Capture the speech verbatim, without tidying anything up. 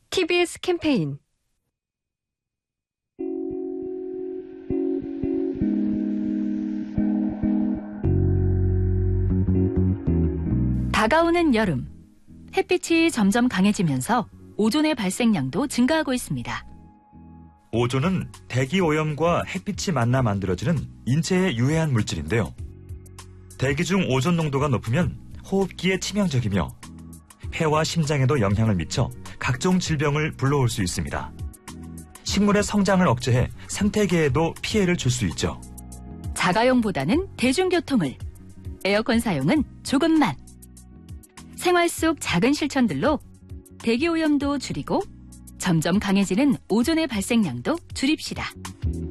티비에스 캠페인 다가오는 여름, 햇빛이 점점 강해지면서 오존의 발생량도 증가하고 있습니다. 오존은 대기오염과 햇빛이 만나 만들어지는 인체에 유해한 물질인데요. 대기 중 오존 농도가 높으면 호흡기에 치명적이며 폐와 심장에도 영향을 미쳐 각종 질병을 불러올 수 있습니다. 식물의 성장을 억제해 생태계에도 피해를 줄 수 있죠. 자가용보다는 대중교통을, 에어컨 사용은 조금만. 생활 속 작은 실천들로 대기오염도 줄이고 점점 강해지는 오존의 발생량도 줄입시다.